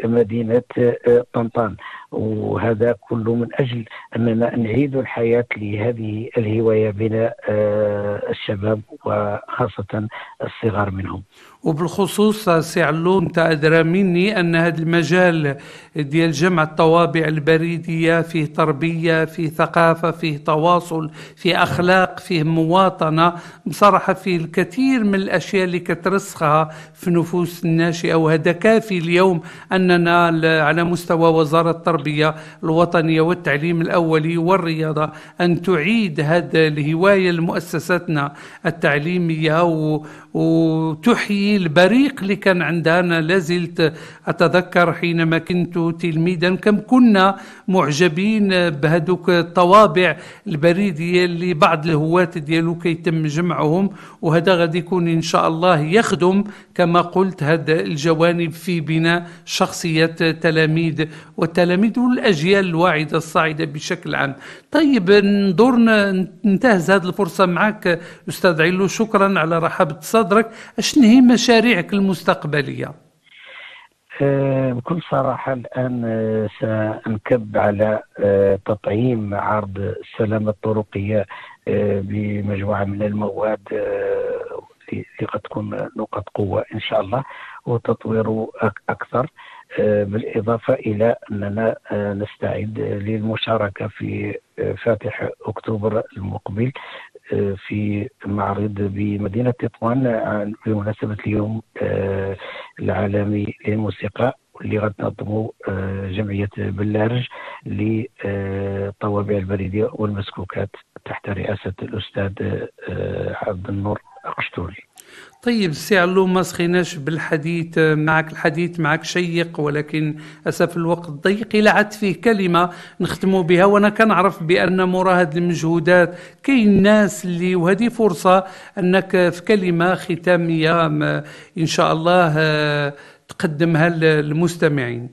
مدينة طنطان. وهذا كله من أجل أننا نعيد الحياة لهذه الهواية بين الشباب وخاصة الصغار منهم. وبالخصوص سي علو، انت ادرى مني ان هذا المجال ديال جمع الطوابع البريديه فيه تربيه، فيه ثقافه، فيه تواصل، فيه اخلاق، فيه مواطنه، بصراحه فيه الكثير من الاشياء اللي كترسخها في نفوس الناشئه. وهذا كافي اليوم اننا على مستوى وزاره التربيه الوطنيه والتعليم الاولي والرياضه ان تعيد هذا الهوايه لمؤسساتنا التعليميه وتحيي البريق اللي كان عندنا. أنا لازلت أتذكر حينما كنت تلميذا كم كنا معجبين بهذوك الطوابع البريدية اللي بعض الهواة ديالو كيتم جمعهم. وهذا غادي يكون إن شاء الله يخدم كما قلت هذا الجوانب في بناء شخصية التلاميذ والأجيال الواعدة الصاعدة بشكل عام. طيب ندور ننتهز هذه الفرصة معك أستاذ علو، شكرا على رحابة صدرك. أشن هي مشاريعك المستقبلية؟ بكل صراحة الآن سنكب على تطعيم عرض السلامة الطرقية بمجموعة من المواد اللي قد تكون نقط قوة إن شاء الله، وتطوير أكثر، بالإضافة إلى أننا نستعد للمشاركة في فاتح أكتوبر المقبل في معرض بمدينة تطوان بمناسبة اليوم العالمي للموسيقى، واللي غتنظمه جمعية بلارج للطوابع البريدية والمسكوكات تحت رئاسة الأستاذ عبد النور قشتوري. طيب سي علو، ما سخيناش بالحديث معك، الحديث معك شيق ولكن أسف الوقت ضيق. إلا عدت فيه كلمة نختموا بها، وأنا كنعرف بأن مراهد المجهودات كاين ناس اللي، وهذه فرصة أنك في كلمة ختامية إن شاء الله تقدمها للمستمعين.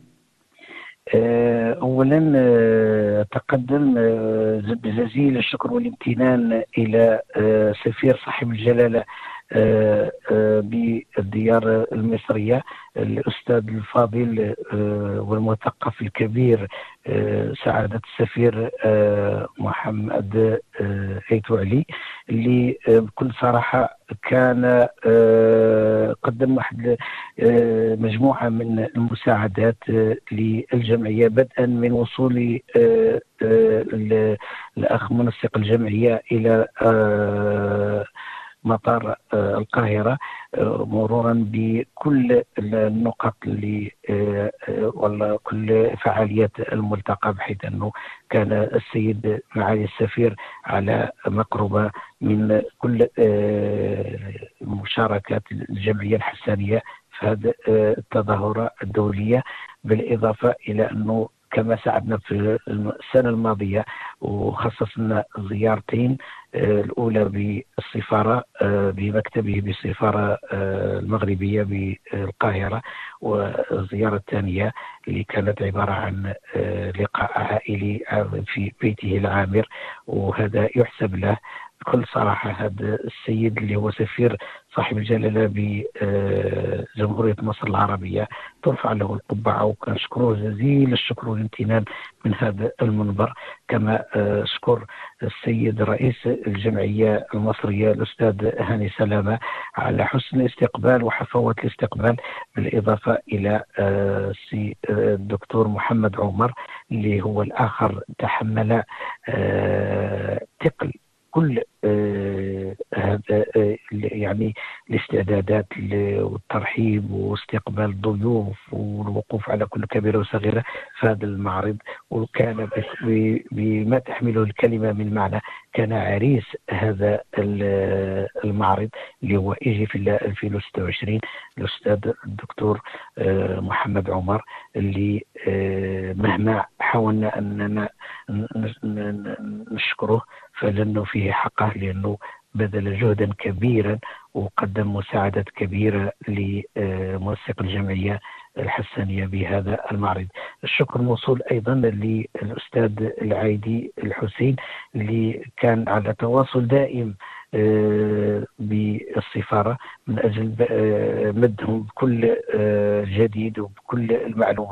أولا تقدم بجزيل الشكر والامتنان إلى سفير صاحب الجلالة بالديار المصرية الأستاذ الفاضل والمثقف الكبير سعادة السفير محمد أيتو علي، اللي بكل صراحة كان قدم واحد مجموعة من المساعدات للجمعية، بدءا من وصول الأخ منسق الجمعية إلى مطار القاهرة، مرورا بكل النقط اللي ولا كل فعاليات الملتقى، بحيث أنه كان السيد معالي السفير على مقربة من كل مشاركات الجمعية الحسانية في هذه التظاهرة الدولية، بالإضافة إلى أنه كما ساعدنا في السنة الماضية وخصصنا زيارتين، الأولى بالسفارة بمكتبه بالسفارة المغربية بالقاهرة، والزيارة الثانية اللي كانت عبارة عن لقاء عائلي في بيته العامر. وهذا يحسب له بكل صراحة. هذا السيد اللي هو سفير صاحب الجلالة بجمهورية مصر العربية ترفع له القبعة، وكنشكره جزيل الشكر والامتنان من هذا المنبر. كما أشكر السيد رئيس الجمعية المصرية الأستاذ هاني سلامة على حسن الاستقبال وحفاوة الاستقبال، بالإضافة إلى الدكتور محمد عمر اللي هو الآخر تحمل ثقل كل هذا يعني الاستعدادات والترحيب واستقبال الضيوف والوقوف على كل كبيرة وصغيرة في هذا المعرض. وكان بما تحمله الكلمة من معنى كان عريس هذا المعرض اللي هو إيجي في 2026 الأستاذ الدكتور محمد عمر، اللي مهما حاولنا أننا نشكره فلأنه فيه حقه، لأنه بذل جهدا كبيرا وقدم مساعدات كبيرة لمنسق الجمعية الحسانية بهذا المعرض. الشكر موصول أيضا للأستاذ العايدي الحسين اللي كان على تواصل دائم بالسفارة من أجل مدهم بكل جديد وبكل المعلومات